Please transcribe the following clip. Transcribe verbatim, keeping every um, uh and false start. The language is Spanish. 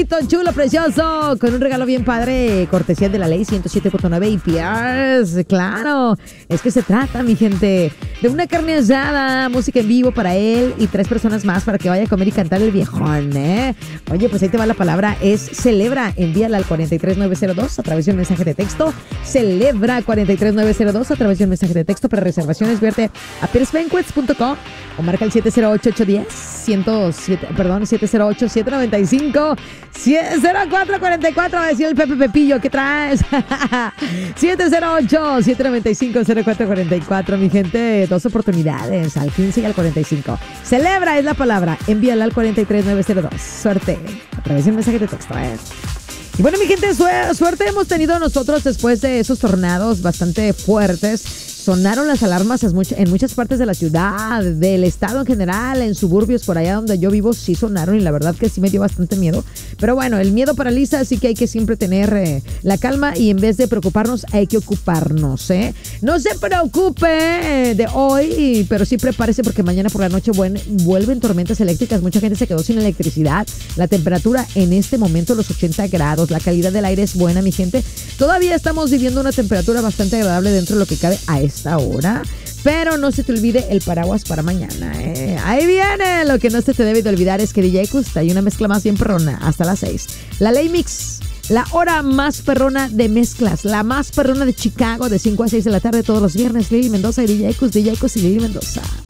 bonito, chulo, precioso, con un regalo bien padre, cortesía de la ley ciento siete punto nueve A P Rs. Claro, es que se trata, mi gente, de una carne asada, música en vivo para él y tres personas más para que vaya a comer y cantar el viejón, ¿eh? Oye, pues ahí te va la palabra, es celebra. Envíala al cuatro tres nueve cero dos a través de un mensaje de texto. Celebra cuatro tres nueve cero dos a través de un mensaje de texto. Para reservaciones, verte a pierce banquets punto com o marca el siete cero ocho, ocho uno cero, uno cero siete, perdón, siete cero ocho, siete nueve cinco, cero cuatro cuatro cuatro. Va a decir el Pepe Pepillo, ¿qué traes? siete cero ocho, siete nueve cinco, cero cuatro cuatro cuatro. Mi gente, dos oportunidades, al quince y al cuarenta y cinco. Celebra es la palabra. Envíala al cuatro tres nueve cero dos. Suerte a través de un mensaje de texto, ¿eh? Y bueno, mi gente, su- suerte hemos tenido nosotros después de esos tornados bastante fuertes. Sonaron las alarmas en much- en muchas partes de la ciudad, del estado en general, en suburbios, por allá donde yo vivo, sí sonaron y la verdad que sí me dio bastante miedo. Pero bueno, el miedo paraliza, así que hay que siempre tener eh, la calma y en vez de preocuparnos, hay que ocuparnos, ¿eh? No se preocupe eh, de hoy, pero sí prepárese porque mañana por la noche buen- vuelven tormentas eléctricas. Mucha gente se quedó sin electricidad. La temperatura en este momento, los ochenta grados. La calidad del aire es buena, mi gente. Todavía estamos viviendo una temperatura bastante agradable dentro de lo que cabe a esta hora. Pero no se te olvide el paraguas para mañana, ¿eh? Ahí viene. Lo que no se te debe de olvidar es que D J Cus hay una mezcla más bien perrona hasta las seis. La Ley Mix, la hora más perrona de mezclas, la más perrona de Chicago, de cinco a seis de la tarde todos los viernes. Lili Mendoza y D J Cus, D J Cus y Lili Mendoza.